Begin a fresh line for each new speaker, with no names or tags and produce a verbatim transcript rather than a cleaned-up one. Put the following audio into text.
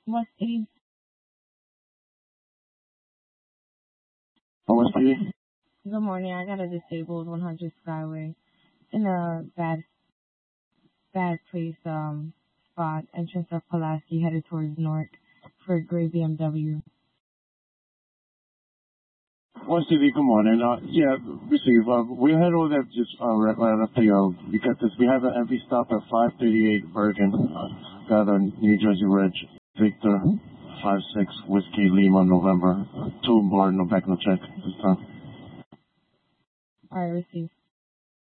West eighty.
Oh, West eighty?
Good morning. I got a disabled one hundred Skyway in a bad, bad place, um, spot, entrance of Pulaski, headed towards Newark for a gray B M W.
West eighty, good morning. Uh, yeah, receive. Uh, we had all that just uh, right, right after you. We got this. We have an empty stop at five thirty-eight Bergen. Uh, got a New Jersey Reg Victor five six Whiskey Lima November. Two bar, no back, no check this time.
All right, receive.